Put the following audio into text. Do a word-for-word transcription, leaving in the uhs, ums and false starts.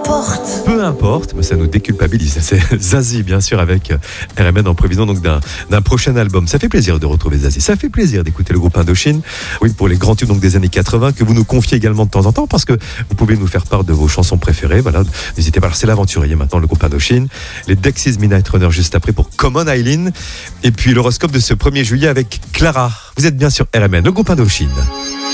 importe. Peu importe, mais ça nous déculpabilise. C'est Zazie, bien sûr, avec R M N en prévision donc d'un, d'un prochain album. Ça fait plaisir de retrouver Zazie. Ça fait plaisir d'écouter le groupe Indochine. Oui, pour les grands tubes donc des années quatre-vingts que vous nous confiez également de temps en temps parce que vous pouvez nous faire part de vos chansons préférées. Voilà, n'hésitez pas. Alors, c'est l'aventurier maintenant, le groupe Indochine. Les Dexys Midnight Runner juste après pour Common Eileen. Et puis l'horoscope de ce premier juillet avec Clara. Vous êtes bien sur R M N, le groupe Indochine.